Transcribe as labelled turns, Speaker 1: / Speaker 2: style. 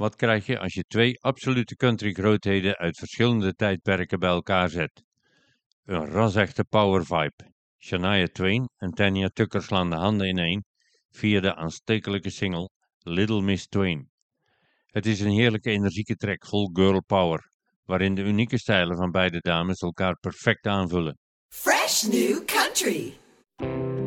Speaker 1: Wat krijg je als je twee absolute country-grootheden uit verschillende tijdperken bij elkaar zet? Een ras-echte power vibe. Shania Twain en Tanya Tucker slaan de handen ineen via de aanstekelijke single Little Miss Twain. Het is een heerlijke energieke track vol girl power, waarin de unieke stijlen van beide dames elkaar perfect aanvullen.
Speaker 2: Fresh New Country.